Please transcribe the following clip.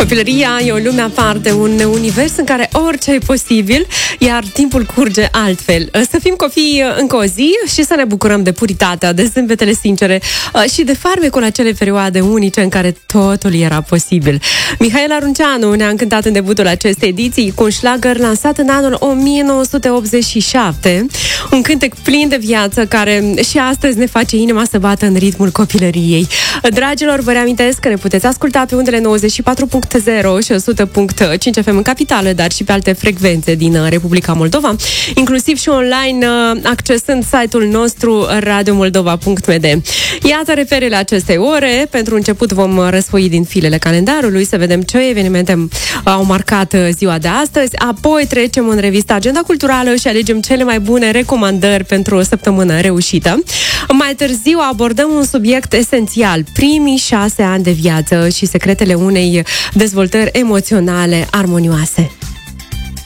Copilăria e o lume aparte, un univers în care orice e posibil, iar timpul curge altfel. Să fim copii încă o zi și să ne bucurăm de puritatea, de zâmbetele sincere și de farmecul acele perioade unice în care totul era posibil. Mihaela Runceanu ne-a încântat în debutul acestei ediții cu un șlagăr lansat în anul 1987, un cântec plin de viață care și astăzi ne face inima să bată în ritmul copilăriei. Dragilor, vă reamintesc că ne puteți asculta pe undele 94.0 și 100.5 FM în capitală, dar și pe alte frecvențe din Republica Moldova, inclusiv și online accesând site-ul nostru radiomoldova.md. Iată referele acestei ore. Pentru început vom răsfoi din filele calendarului să vedem ce evenimente au marcat ziua de astăzi, apoi trecem în revistă agenda culturală și alegem cele mai bune recomandări pentru o săptămână reușită. Mai târziu abordăm un subiect esențial, primii 6 ani de viață și secretele unei dezvoltări emoționale armonioase.